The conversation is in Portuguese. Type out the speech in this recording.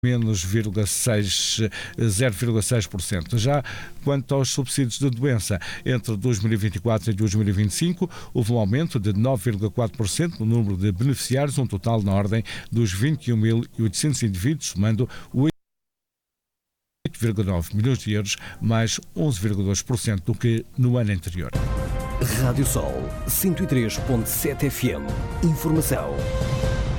menos 0,6%. Já quanto aos subsídios de doença, entre 2024 e 2025, houve um aumento de 9,4% no número de beneficiários, um total na ordem dos 21.800 indivíduos, somando 8,9 milhões de euros, mais 11,2% do que no ano anterior. Rádio Sol 103.7 FM. Informação